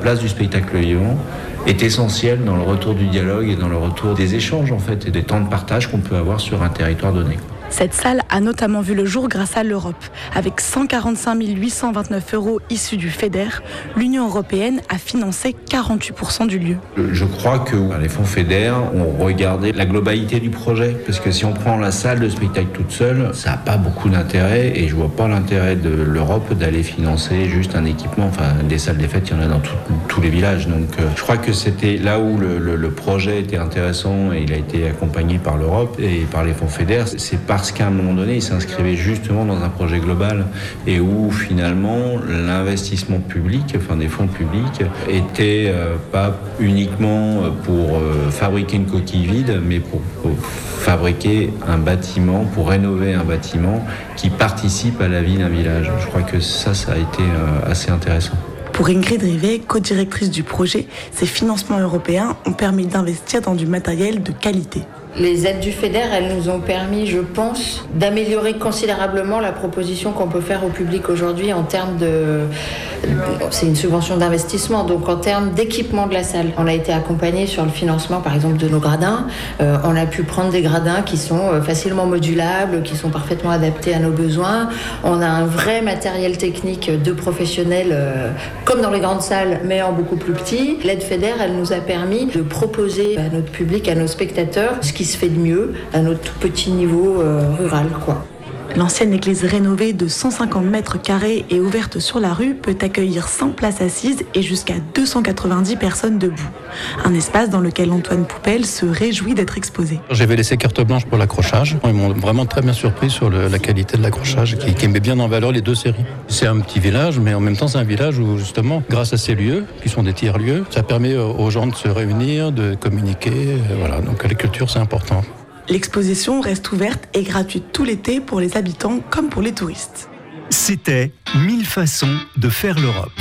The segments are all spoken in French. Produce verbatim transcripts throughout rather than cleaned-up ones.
place du spectacle vivant est essentielle dans le retour du dialogue et dans le retour des échanges en fait et des temps de partage qu'on peut avoir sur un territoire donné. Cette salle a notamment vu le jour grâce à l'Europe. Avec cent quarante-cinq mille huit cent vingt-neuf euros issus du FEDER, l'Union européenne a financé quarante-huit pour cent du lieu. Je crois que les fonds FEDER ont regardé la globalité du projet, parce que si on prend la salle de spectacle toute seule, ça n'a pas beaucoup d'intérêt, et je vois pas l'intérêt de l'Europe d'aller financer juste un équipement. Enfin, des salles des fêtes, il y en a dans tout, tous les villages. Donc euh, je crois que c'était là où le, le, le projet était intéressant, et il a été accompagné par l'Europe et par les fonds FEDER. C'est parce qu'à un moment donné, il s'inscrivait justement dans un projet global et où finalement l'investissement public, enfin des fonds publics, était euh, pas uniquement pour euh, fabriquer une coquille vide, mais pour, pour fabriquer un bâtiment, pour rénover un bâtiment qui participe à la vie d'un village. Je crois que ça, ça a été euh, assez intéressant. Pour Ingrid Rivet, co-directrice du projet, ces financements européens ont permis d'investir dans du matériel de qualité. Les aides du FEDER, elles nous ont permis, je pense, d'améliorer considérablement la proposition qu'on peut faire au public aujourd'hui en termes de... C'est une subvention d'investissement, donc en termes d'équipement de la salle. On a été accompagné sur le financement, par exemple, de nos gradins. Euh, on a pu prendre des gradins qui sont facilement modulables, qui sont parfaitement adaptés à nos besoins. On a un vrai matériel technique de professionnels, euh, comme dans les grandes salles, mais en beaucoup plus petit. L'aide FEDER, elle nous a permis de proposer à notre public, à nos spectateurs, ce qui se fait de mieux à notre tout petit niveau euh, rural, quoi. L'ancienne église rénovée de cent cinquante mètres carrés et ouverte sur la rue peut accueillir cent places assises et jusqu'à deux cent quatre-vingt-dix personnes debout. Un espace dans lequel Antoine Poupel se réjouit d'être exposé. J'avais laissé carte blanche pour l'accrochage. Ils m'ont vraiment très bien surpris sur le, la qualité de l'accrochage qui, qui met bien en valeur les deux séries. C'est un petit village, mais en même temps c'est un village où justement, grâce à ces lieux, qui sont des tiers-lieux, ça permet aux gens de se réunir, de communiquer. Voilà, donc la culture c'est important. L'exposition reste ouverte et gratuite tout l'été pour les habitants comme pour les touristes. C'était Mille façons de faire l'Europe.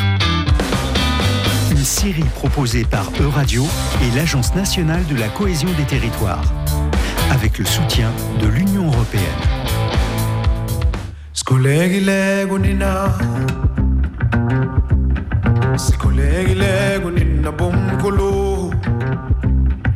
Une série proposée par Euradio et l'Agence nationale de la cohésion des territoires, avec le soutien de l'Union européenne. Skollegile gunina, skollegile gunina bomkolo.